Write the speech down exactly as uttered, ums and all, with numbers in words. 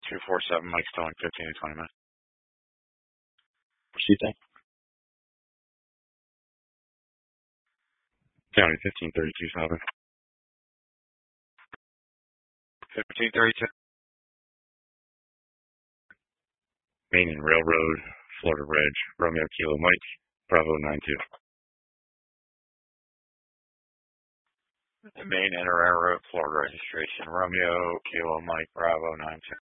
two four seven, Mike Stone, fifteen to twenty minutes. What do you think? County fifteen thirty-two Southern. fifteen thirty-two. Main and Railroad, Florida Ridge, Romeo Kilo Mike, Bravo nine two. Main and Railroad, Florida registration, Romeo Kilo Mike, Bravo nine two.